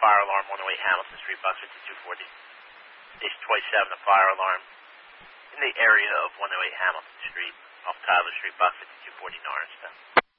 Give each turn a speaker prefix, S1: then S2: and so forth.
S1: fire alarm 108 Hamilton Street, box 5240. Station 27, a fire alarm in the area of 108 Hamilton Street, off Tyler Street, box 5240, Norristown.